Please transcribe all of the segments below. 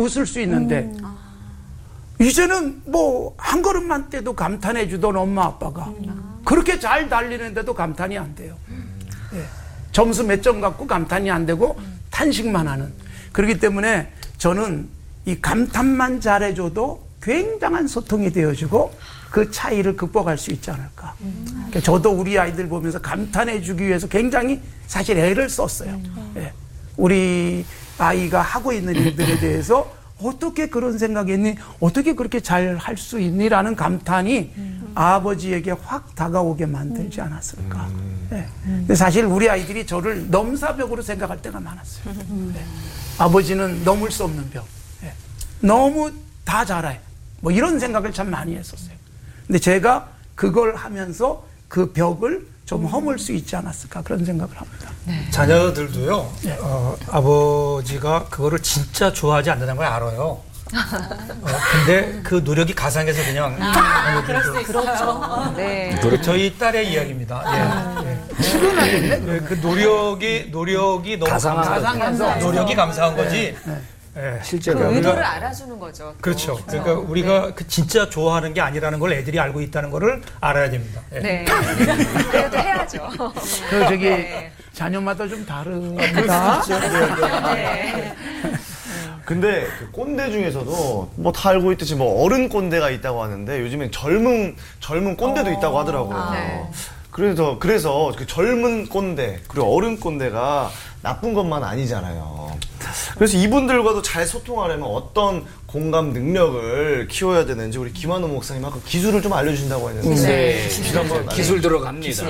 웃을 수 있는데 이제는 뭐 한 걸음만 떼도 감탄해 주던 엄마 아빠가 그렇게 잘 달리는데도 감탄이 안 돼요. 예. 점수 몇 점 갖고 감탄이 안 되고 탄식만 하는. 그렇기 때문에 저는 이 감탄만 잘해줘도 굉장한 소통이 되어지고 그 차이를 극복할 수 있지 않을까. 그러니까 저도 우리 아이들 보면서 감탄해 주기 위해서 굉장히 사실 애를 썼어요. 예. 우리 아이가 하고 있는 일들에 대해서 어떻게 그런 생각했니? 어떻게 그렇게 잘 할 수 있니? 라는 감탄이 아버지에게 확 다가오게 만들지 않았을까. 예. 근데 사실 우리 아이들이 저를 넘사벽으로 생각할 때가 많았어요. 예. 아버지는 넘을 수 없는 벽. 예. 너무 다 잘해. 뭐 이런 생각을 참 많이 했었어요. 근데 제가 그걸 하면서 그 벽을 좀 허물 수 있지 않았을까 그런 생각을 합니다. 네. 자녀들도요. 네. 아버지가 그거를 진짜 좋아하지 않는다는 걸 알아요. 근데 그 노력이 가상해서 그냥 그럴 수 있어요. 그렇죠. 네. 저희 딸의 이야기입니다. 예. 그 노력이 너무 가상해서 노력이 감사한 거지. 네. 실제로 그 의도를 알아주는 거죠. 또. 그렇죠. 그러니까 우리가 그 진짜 좋아하는 게 아니라는 걸 애들이 알고 있다는 거를 알아야 됩니다. 네. 네. 그래도 해야죠. 그 저기 네. 자녀마다 좀 다르다. 네. 근데 그 꼰대 중에서도 뭐 다 알고 있듯이 뭐 어른 꼰대가 있다고 하는데 요즘엔 젊은 꼰대도 있다고 하더라고요. 네. 그래서 그 젊은 꼰대 그리고 어른 꼰대가 나쁜 것만 아니잖아요. 그래서 이분들과도 잘 소통하려면 어떤 공감 능력을 키워야 되는지 우리 김한호 목사님 아까 기술을 좀 알려주신다고 했는데 네. 기술 들어갑니다.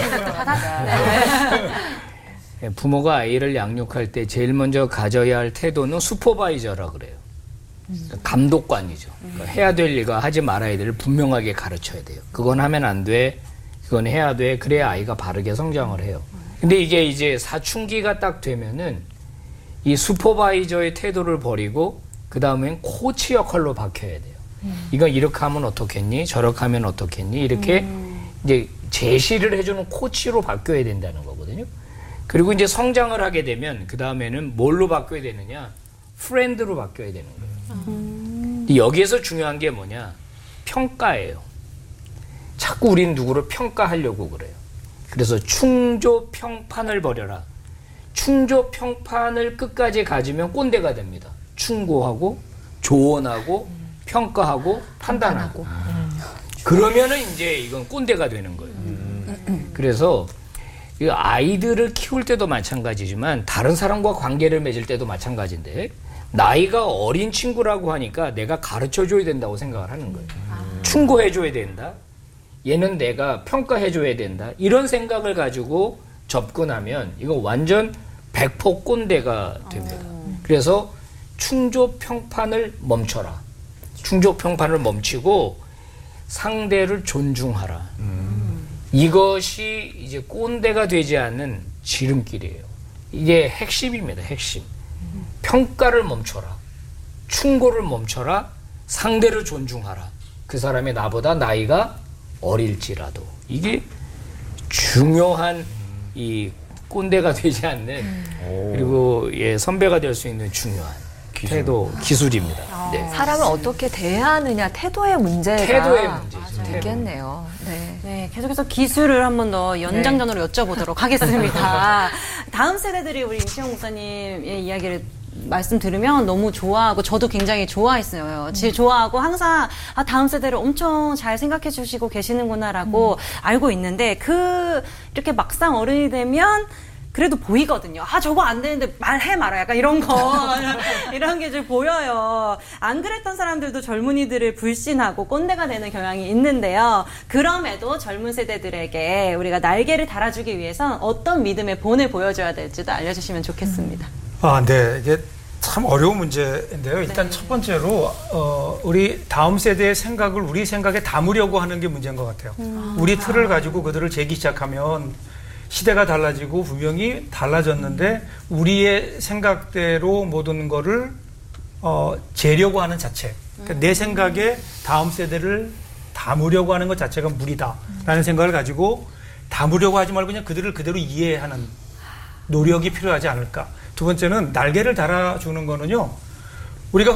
부모가 아이를 양육할 때 제일 먼저 가져야 할 태도는 슈퍼바이저라 그래요. 감독관이죠. 그러니까 해야 될 일과 하지 말아야 될 일을 분명하게 가르쳐야 돼요. 그건 하면 안 돼. 그건 해야 돼. 그래야 아이가 바르게 성장을 해요. 근데 이게 이제 사춘기가 딱 되면은 이 슈퍼바이저의 태도를 버리고 그 다음엔 코치 역할로 바뀌어야 돼요. 이건 이렇게 하면 어떻겠니? 저렇게 하면 어떻겠니? 이렇게 이제 제시를 해주는 코치로 바뀌어야 된다는 거거든요. 그리고 이제 성장을 하게 되면 그 다음에는 뭘로 바뀌어야 되느냐? 프렌드로 바뀌어야 되는 거예요. 여기에서 중요한 게 뭐냐? 평가예요. 자꾸 우린 누구를 평가하려고 그래요. 그래서 충조평판을 버려라. 충조평판을 끝까지 가지면 꼰대가 됩니다. 충고하고 조언하고 평가하고 판단하고. 그러면은 이제 이건 꼰대가 되는 거예요. 그래서 이 아이들을 키울 때도 마찬가지지만 다른 사람과 관계를 맺을 때도 마찬가지인데 나이가 어린 친구라고 하니까 내가 가르쳐줘야 된다고 생각을 하는 거예요. 충고해줘야 된다. 얘는 내가 평가해줘야 된다. 이런 생각을 가지고 접근하면 이건 완전 100% 꼰대가 됩니다. 그래서 충조평판을 멈춰라. 충조평판을 멈추고 상대를 존중하라. 이것이 이제 꼰대가 되지 않는 지름길이에요. 이게 핵심입니다. 핵심. 평가를 멈춰라. 충고를 멈춰라. 상대를 존중하라. 그 사람이 나보다 나이가 어릴지라도. 이게 중요한 이 꼰대가 되지 않는 그리고 선배가 될 수 있는 중요한 태도, 기술입니다. 네. 사람을 어떻게 대하느냐 태도의 문제가 태도의 문제죠. 있겠네요. 네. 네, 계속해서 기술을 한 번 더 연장전으로 여쭤보도록 하겠습니다. 다음 세대들이 우리 임시영 목사님의 이야기를 말씀 들으면 너무 좋아하고 저도 굉장히 좋아했어요. 제일 좋아하고 항상 다음 세대를 엄청 잘 생각해 주시고 계시는구나라고 알고 있는데 이렇게 막상 어른이 되면 그래도 보이거든요. 저거 안 되는데 말해 말아. 약간 이런 거. 이런 게 좀 보여요. 안 그랬던 사람들도 젊은이들을 불신하고 꼰대가 되는 경향이 있는데요. 그럼에도 젊은 세대들에게 우리가 날개를 달아주기 위해선 어떤 믿음의 본을 보여줘야 될지도 알려주시면 좋겠습니다. 네. 이게 참 어려운 문제인데요. 일단 첫 번째로 우리 다음 세대의 생각을 우리 생각에 담으려고 하는 게 문제인 것 같아요. 우리 틀을 가지고 그들을 재기 시작하면 시대가 달라지고 분명히 달라졌는데 우리의 생각대로 모든 거를 재려고 하는 자체. 그러니까 내 생각에 다음 세대를 담으려고 하는 것 자체가 무리다라는 생각을 가지고 담으려고 하지 말고 그냥 그들을 그대로 이해하는 노력이 필요하지 않을까. 두 번째는 날개를 달아주는 거는요. 우리가